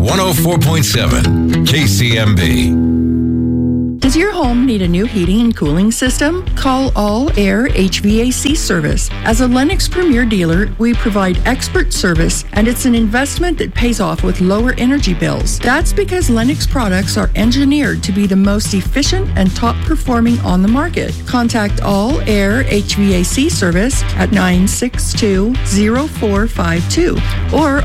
104.7 KCMB. Does your home need a new heating and cooling system? Call All Air HVAC Service. As a Lennox Premier dealer, we provide expert service, and it's an investment that pays off with lower energy bills. That's because Lennox products are engineered to be the most efficient and top performing on the market. Contact All Air HVAC Service at 962-0452 or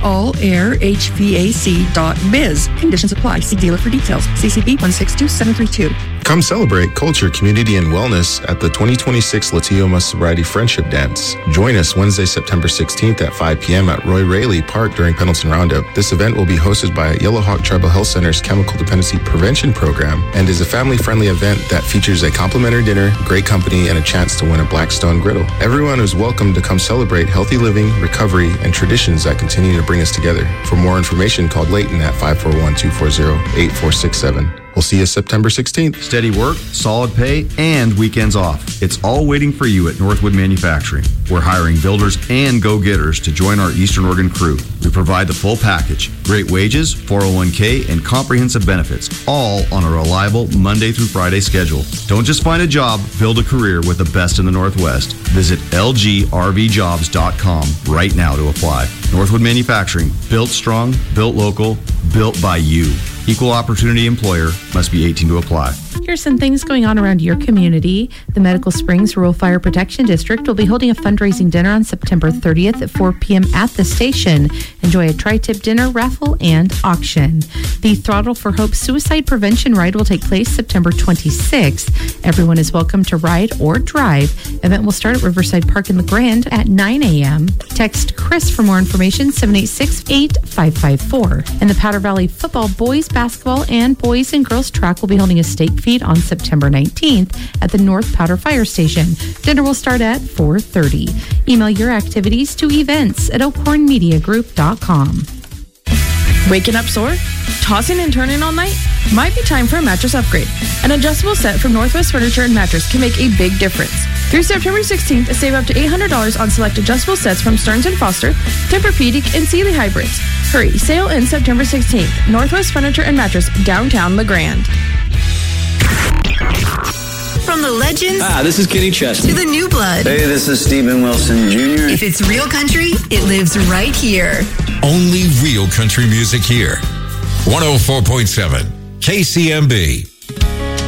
allairhvac.biz. Conditions apply. See dealer for details. CCB 162732. Come celebrate culture, community, and wellness at the 2026 Latioma Sobriety Friendship Dance. Join us Wednesday, September 16th at 5 p.m. at Roy Raley Park during Pendleton Roundup. This event will be hosted by Yellowhawk Tribal Health Center's Chemical Dependency Prevention Program and is a family-friendly event that features a complimentary dinner, great company, and a chance to win a Blackstone griddle. Everyone is welcome to come celebrate healthy living, recovery, and traditions that continue to bring us together. For more information, call Leighton at 541-240-8467. We'll see you September 16th. Steady work, solid pay, and weekends off. It's all waiting for you at Northwood Manufacturing. We're hiring builders and go-getters to join our Eastern Oregon crew. We provide the full package. Great wages, 401k, and comprehensive benefits, all on a reliable Monday through Friday schedule. Don't just find a job, build a career with the best in the Northwest. Visit lgrvjobs.com right now to apply. Northwood Manufacturing, built strong, built local, built by you. Equal opportunity employer, must be 18 to apply. Here's some things going on around your community. The Medical Springs Rural Fire Protection District will be holding a fundraising dinner on September 30th at 4 p.m. at the station. Enjoy a tri-tip dinner, raffle, and auction. The Throttle for Hope Suicide Prevention Ride will take place September 26th. Everyone is welcome to ride or drive. Event will start at Riverside Park in the Grand at 9 a.m. Text Chris for more information, 786-8554. And the Powder Valley Football Boys Basketball and Boys and Girls Track will be holding a stake feed on September 19th at the North Powder Fire Station. Dinner will start at 4:30. Email your activities to events@oakhornmediagroup.com. Waking up sore? Tossing and turning all night? Might be time for a mattress upgrade. An adjustable set from Northwest Furniture and Mattress can make a big difference. Through September 16th, save up to $800 on select adjustable sets from Stearns & Foster, Tempur-Pedic, and Sealy Hybrids. Hurry, sale ends September 16th. Northwest Furniture and Mattress, downtown LeGrand. From the legends. This is Kenny Chesney. To the new blood. Hey, this is Stephen Wilson Jr. If it's real country, it lives right here. Only real country music here. 104.7 KCMB.